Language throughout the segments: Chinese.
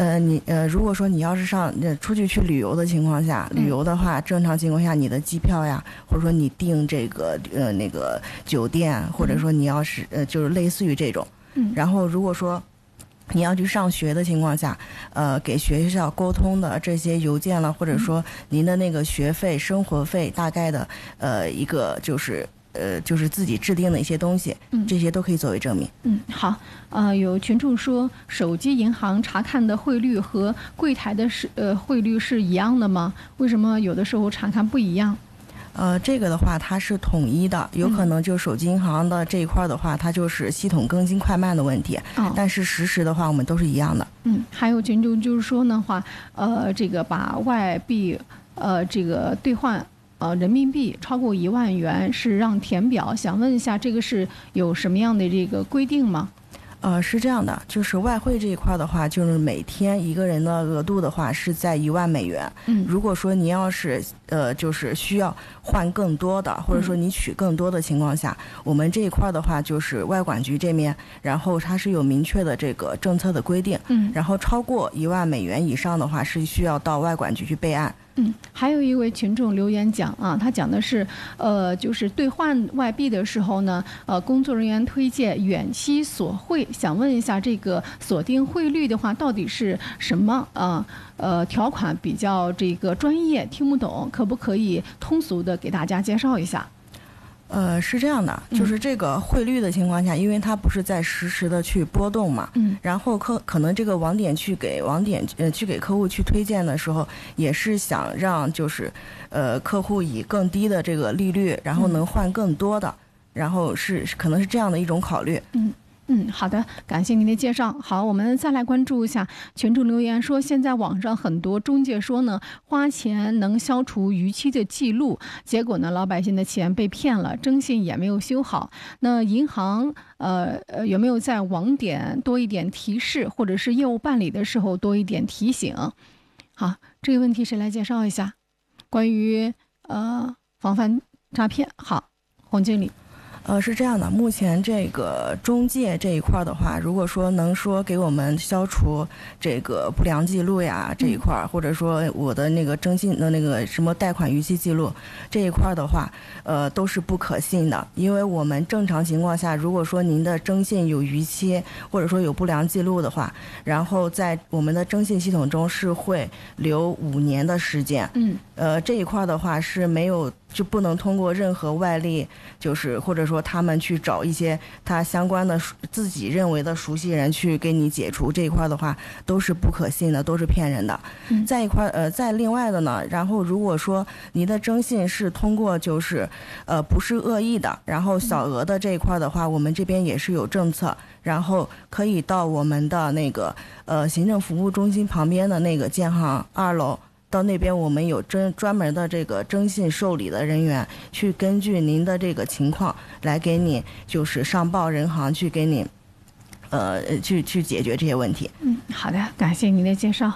如果说你要是出去旅游的情况下，旅游的话，正常情况下你的机票呀，或者说你订这个那个酒店，或者说你要是就是类似于这种，然后如果说你要去上学的情况下，给学校沟通的这些邮件了，或者说您的那个学费、生活费大概的一个就是自己制定的一些东西，这些都可以作为证明。 好，有群众说，手机银行查看的汇率和柜台的汇率是一样的吗？为什么有的时候查看不一样？ 这个的话它是统一的，有可能就手机银行的这一块的话，它就是系统更新快慢的问题，但是实时的话我们都是一样的。 还有群众就是说的话，这个把外币这个兑换人民币超过1万元是让填表，想问一下这个是有什么样的这个规定吗？ 是这样的，就是外汇这一块的话，就是每天一个人的额度的话是在1万美元。如果说你要是就是需要换更多的，或者说你取更多的情况下，我们这一块的话就是外管局这边，然后它是有明确的这个政策的规定，然后超过1万美元以上的话是需要到外管局去备案。 还有一位群众留言讲啊，他讲的是，就是兑换外币的时候呢，工作人员推荐远期锁汇，想问一下这个锁定汇率的话，到底是什么条款比较这个专业，听不懂，可不可以通俗的给大家介绍一下？ 是这样的，就是这个汇率的情况下，因为它不是在实时的去波动嘛，然后可能这个网点去给客户去推荐的时候，也是想让就是客户以更低的这个利率，然后能换更多的，然后可能是这样的一种考虑。 好的，感谢您的介绍。好，我们再来关注一下群众留言说，现在网上很多中介说呢，花钱能消除逾期的记录，结果呢，老百姓的钱被骗了，征信也没有修好。那银行有没有在网点多一点提示，或者是业务办理的时候多一点提醒？好，这个问题谁来介绍一下？关于防范诈骗，好，洪经理。 是这样的，目前这个中介这一块的话，如果说能说给我们消除这个不良记录呀这一块，或者说我的那个征信的那个什么贷款逾期记录这一块的话，都是不可信的。因为我们正常情况下，如果说您的征信有逾期或者说有不良记录的话，然后在我们的征信系统中是会留5年的时间。这一块的话是没有，就不能通过任何外力，就是或者说他们去找一些他相关的自己认为的熟悉人去给你解除，这一块的话都是不可信的，都是骗人的。在另外的呢，然后如果说您的征信是通过就是不是恶意的，然后小额的这一块的话，我们这边也是有政策，然后可以到我们的那个行政服务中心旁边的那个建行2楼。到那边我们有专门的这个征信受理的人员，去根据您的这个情况来给你就是上报人行去给你去解决这些问题。 好的，感谢您的介绍。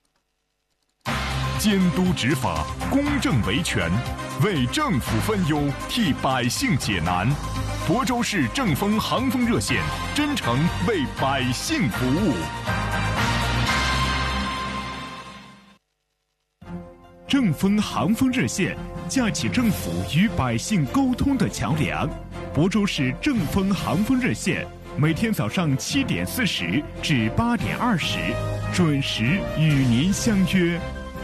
监督执法，公正维权，为政府分忧，替百姓解难。亳州市正丰航风热线，真诚为百姓服务。正丰航风热线架起政府与百姓沟通的桥梁。亳州市正丰航风热线每天早上7点40至8点20，准时与您相约。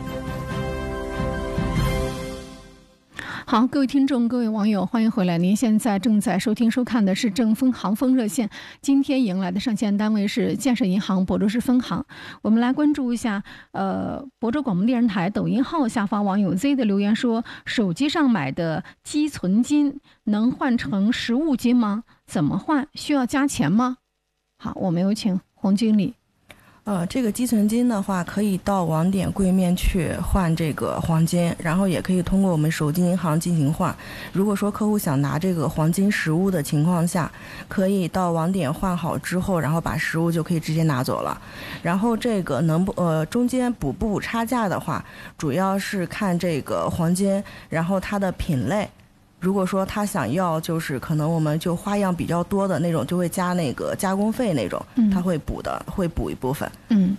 好，各位听众，各位网友，欢迎回来。您现在正在收听收看的是正丰航风热线，今天迎来的上线单位是建设银行亳州市分行。我们来关注一下亳州广播电视台抖音号下方网友 Z 的留言说，手机上买的积存金能换成实物金吗？怎么换？需要加钱吗？好，我们有请洪经理。 这个积存金的话，可以到网点柜面去换这个黄金，然后也可以通过我们手机银行进行换。如果说客户想拿这个黄金实物的情况下，可以到网点换好之后，然后把实物就可以直接拿走了。然后这个中间补不补差价的话，主要是看这个黄金，然后它的品类。如果说他想要就是可能我们就花样比较多的那种，就会加那个加工费那种，他会补一部分。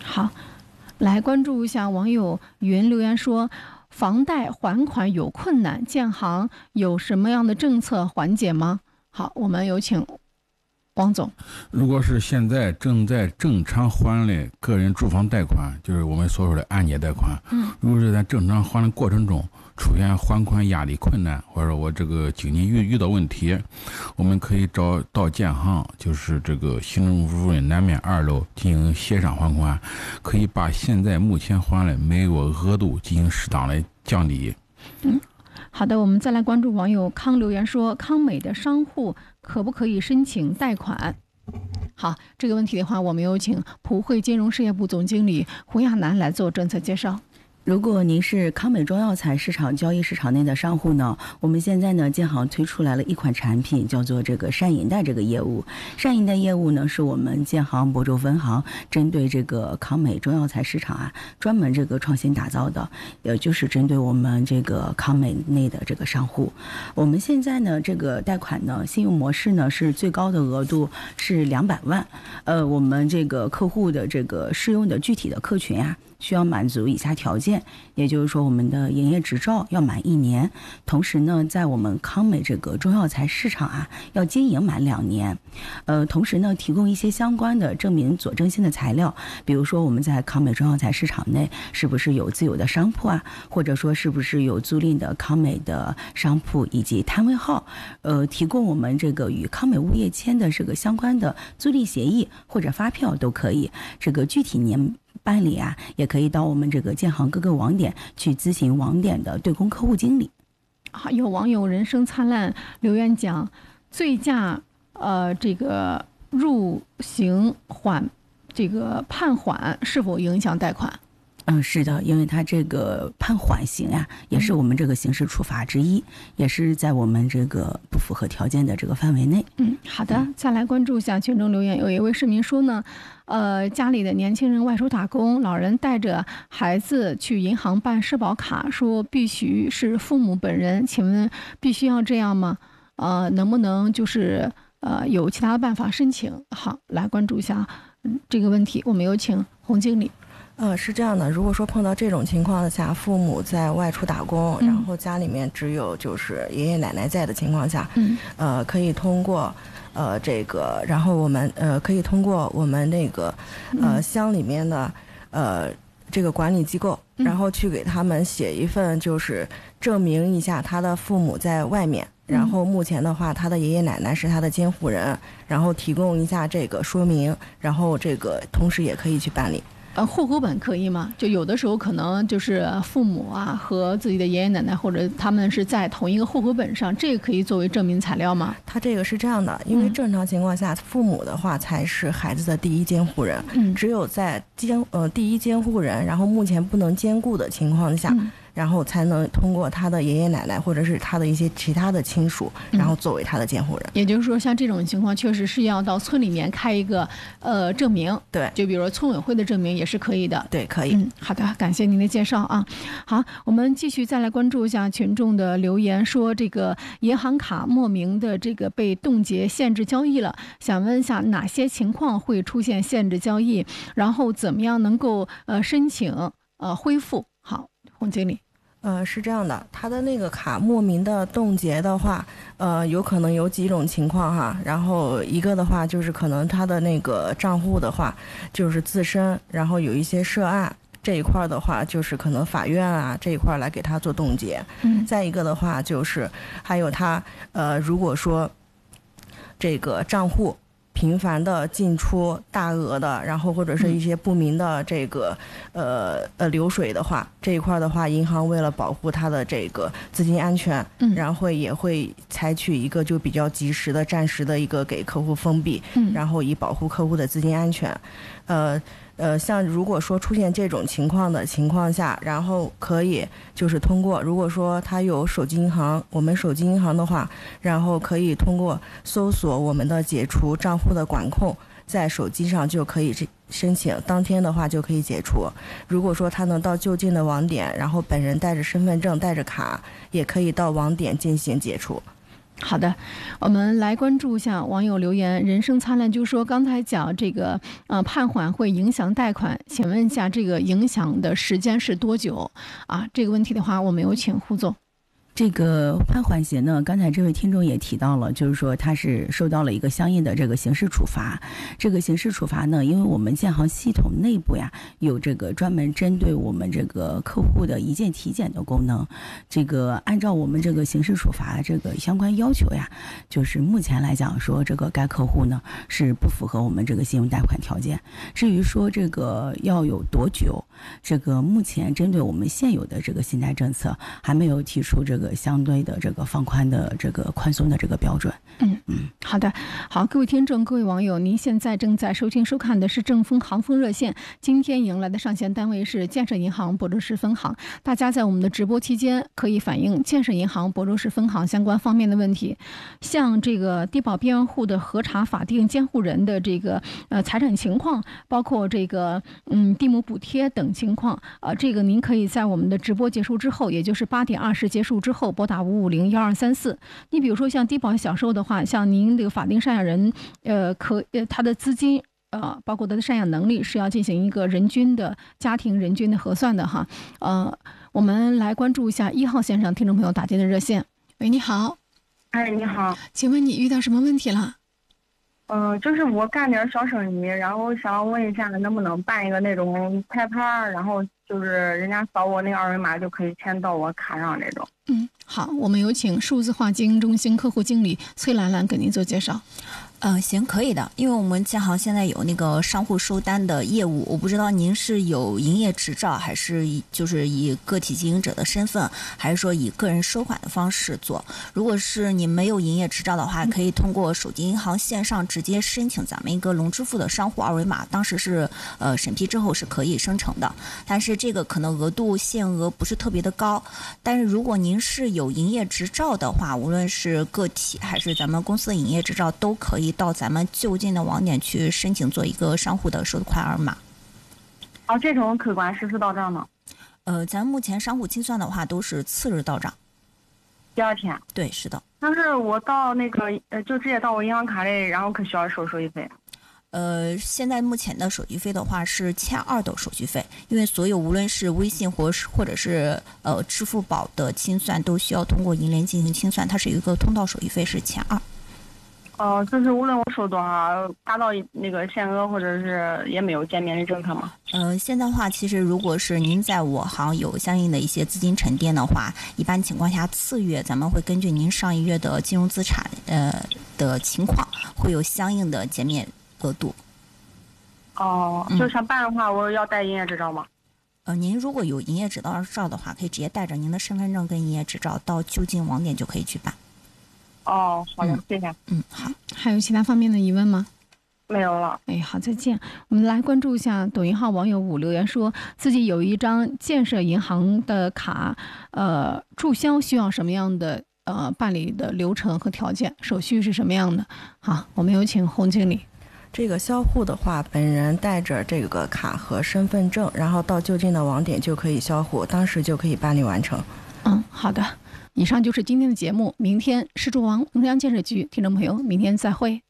好，来关注一下网友云留言说，房贷还款有困难，建行有什么样的政策缓解吗？好，我们有请王总。 如果是现在正在正常还的个人住房贷款，就是我们所说的按揭贷款，如果是在正常还的过程中出现还款压力困难，或者我这个经济遇到问题，我们可以到建行，就是这个行政部门南面2楼进行协商还款，可以把现在目前还的每月额度进行适当的降低。 好的，我们再来关注网友康留言说，康美的商户可不可以申请贷款？好，这个问题的话，我们有请普惠金融事业部总经理胡亚楠来做政策介绍。 如果您是康美中药材市场交易市场内的商户呢，我们现在呢建行推出来了一款产品，叫做这个善银贷这个业务。善银贷业务呢是我们建行亳州分行针对这个康美中药材市场专门这个创新打造的，也就是针对我们这个康美内的这个商户。我们现在呢这个贷款呢信用模式呢是最高的额度是200万，我们这个客户的这个适用的具体的客群需要满足以下条件，也就是说我们的营业执照要满1年，同时呢在我们康美这个中药材市场要经营满2年，同时呢提供一些相关的证明佐证性的材料，比如说我们在康美中药材市场内是不是有自有的商铺或者说是不是有租赁的康美的商铺以及摊位号，提供我们这个与康美物业签的这个相关的租赁协议或者发票都可以，这个具体年办理也可以到我们这个建行各个网点去咨询网点的对公客户经理。 有网友人生灿烂留言讲，醉驾这个入刑缓这个判缓是否影响贷款？ 是的，因为它这个判缓刑也是我们这个刑事处罚之一，也是在我们这个不符合条件的这个范围内。 好的，再来关注一下群众留言。有一位市民说呢，家里的年轻人外出打工，老人带着孩子去银行办社保卡，说必须是父母本人，请问必须要这样吗？能不能就是有其他的办法申请？好，来关注一下这个问题。我们有请洪经理。 是这样的，如果说碰到这种情况下，父母在外出打工，然后家里面只有就是爷爷奶奶在的情况下，可以通过这个，然后我们可以通过我们那个乡里面的这个管理机构，然后去给他们写一份，就是证明一下他的父母在外面，然后目前的话他的爷爷奶奶是他的监护人，然后提供一下这个说明，然后这个同时也可以去办理。 户口本可以吗？就有的时候可能就是父母和自己的爷爷奶奶或者他们是在同一个户口本上，这个可以作为证明材料吗？ 他这个是这样的，因为正常情况下，父母的话才是孩子的第一监护人，只有在第一监护人，然后目前不能兼顾的情况下，然后才能通过他的爷爷奶奶或者是他的一些其他的亲属，然后作为他的监护人。 也就是说，像这种情况，确实是要到村里面开一个证明， 对， 就比如说村委会的证明也是可以的。 对，可以。 好的，感谢您的介绍好，我们继续再来关注一下群众的留言，说这个银行卡莫名的这个被冻结限制交易了，想问一下哪些情况会出现限制交易，然后怎么样能够申请恢复？好，洪经理。 是这样的，他的那个卡莫名的冻结的话，有可能有几种情况然后一个的话就是可能他的那个账户的话，就是自身然后有一些涉案，这一块的话就是可能法院这一块来给他做冻结。再一个的话就是还有他如果说这个账户频繁的进出大额的，然后或者是一些不明的这个流水的话，这一块的话，银行为了保护它的这个资金安全，然后也会采取一个就比较及时的、暂时的一个给客户封闭，然后以保护客户的资金安全。像如果说出现这种情况的情况下，然后可以就是通过，如果说他有手机银行，我们手机银行的话，然后可以通过搜索我们的解除账户的管控，在手机上就可以申请，当天的话就可以解除。如果说他能到就近的网点，然后本人带着身份证带着卡，也可以到网点进行解除。 好的，我们来关注一下网友留言。人生灿烂就说，刚才讲这个判缓会影响贷款，请问一下这个影响的时间是多久啊？这个问题的话，我们有请胡总。 这个判缓刑呢，刚才这位听众也提到了，就是说他是受到了一个相应的这个刑事处罚。这个刑事处罚呢，因为我们建行系统内部呀有这个专门针对我们这个客户的一键体检的功能。这个按照我们这个刑事处罚这个相关要求呀，就是目前来讲说，这个该客户呢是不符合我们这个信用贷款条件。至于说这个要有多久，这个目前针对我们现有的这个信贷政策还没有提出这个相对的这个放宽的这个宽松的这个标准。 好的，好，各位听众，各位网友，您现在正在收听收看的是正风航风热线，今天迎来的上线单位是建设银行亳州市分行。大家在我们的直播期间可以反映建设银行亳州市分行相关方面的问题，像这个低保边缘户的核查法定监护人的这个财产情况，包括这个地亩补贴等情况，这个您可以在我们的直播结束之后，也就是8点20结束之后拨打550-1234。你比如说像低保小时候的话，像您这个法定赡养人他的资金包括他的赡养能力是要进行一个家庭人均的核算的哈。我们来关注一下1号线上听众朋友打进的热线。喂，你好。 哎，你好， 请问你遇到什么问题了？ 就是我干点小生意，然后想问一下能不能办一个那种拍盘，然后就是人家扫我那个二维码就可以钱到我卡上这种。 好，我们有请数字化经营中心客户经理崔兰兰给您做介绍。 行，可以的，因为我们建行现在有那个商户收单的业务，我不知道您是有营业执照，还是就是以个体经营者的身份，还是说以个人收款的方式做。如果是你没有营业执照的话，可以通过手机银行线上直接申请咱们一个龙支付的商户二维码，当时是审批之后是可以生成的，但是这个可能额度限额不是特别的高。但是如果您是有营业执照的话，无论是个体还是咱们公司的营业执照，都可以到咱们就近的网点去申请做一个商户的收款二维码。 这种客观实时到账吗？ 咱目前商户清算的话都是次日到账。 第二天？ 对，是的。 但是我到那个就直接到我银行卡里，然后可需要收手续费？ 现在目前的手续费的话是1200的手续费，因为所有无论是微信或者是支付宝的清算都需要通过银联进行清算，它是有一个通道手续费是1200。 就是无论我收多少，达到那个限额或者是也没有减免的政策吗？ 现在的话，其实如果是您在我行有相应的一些资金沉淀的话，一般情况下次月咱们会根据您上一月的金融资产的情况，会有相应的减免额度。 就想办的话，我要带营业执照吗？ 您如果有营业执照的话，可以直接带着您的身份证跟营业执照到就近网点就可以去办。 好的，谢谢。 好。 还有其他方面的疑问吗？ 没有了。 好，再见。我们来关注一下抖音号网友5留言说，自己有一张建设银行的卡，注销需要什么样的办理的流程和条件，手续是什么样的？好，我们有请洪经理。 这个销户的话，本人带着这个卡和身份证，然后到就近的网点就可以销户，当时就可以办理完成。 好的。以上就是今天的节目，明天是中王能量建设局听众朋友，明天再会。